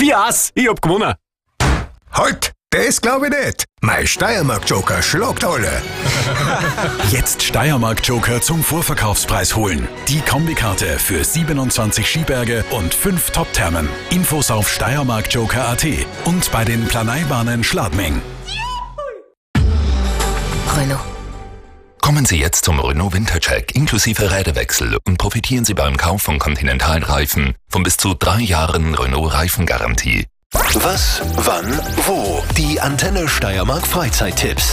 Fias, ich hab gewonnen. Halt, das glaube ich nicht. Mein Steiermark-Joker schlagt alle. Jetzt Steiermark-Joker zum Vorverkaufspreis holen. Die Kombikarte für 27 Skiberge und 5 Top-Thermen. Infos auf steiermarkjoker.at und bei den Planeibahnen Schladming. Renault. Kommen Sie jetzt zum Renault Wintercheck inklusive Räderwechsel und profitieren Sie beim Kauf von Continental-Reifen von bis zu 3 Jahren Renault-Reifengarantie. Was, wann, wo? Die Antenne Steiermark Freizeittipps.